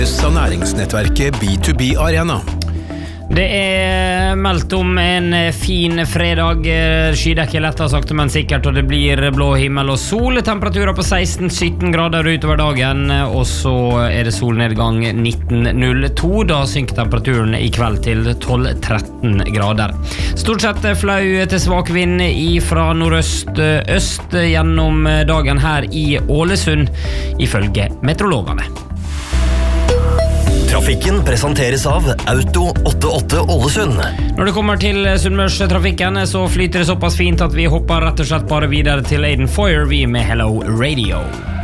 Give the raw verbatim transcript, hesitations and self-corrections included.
Av næringsnettverket B to B Arena. Det er meldt om en fin fredag. Skydekket letter sakte, men sikkert, og det blir blå himmel og sol. Temperaturer på seksten til sytten grader utover dagen, og så er det solnedgang nitten null to. Da synker temperaturen i kveld til tolv til tretten grader. Stort sett flau til svak vind fra nordøst-øst gjennom dagen her i Ålesund, ifølge meteorologene. Trafikken presenteres av Auto åttiåtte Ålesund. Når det kommer til Sunnmørstrafikken, så flyter det såpass fint at vi hopper rett og slett bare videre til Aiden Foyer, vi med Hello Radio.